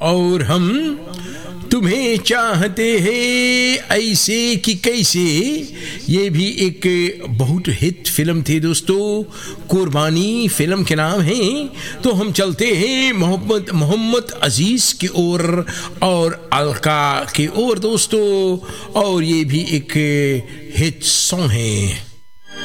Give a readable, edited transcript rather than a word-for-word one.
और हम तुम्हें चाहते हैं ऐसे कि कैसे। ये भी एक बहुत हिट फिल्म थी दोस्तों, कुर्बानी फिल्म के नाम है। तो हम चलते हैं मोहम्मद अजीज की ओर और अलका की ओर दोस्तों, और ये भी एक हिट सॉन्ग है।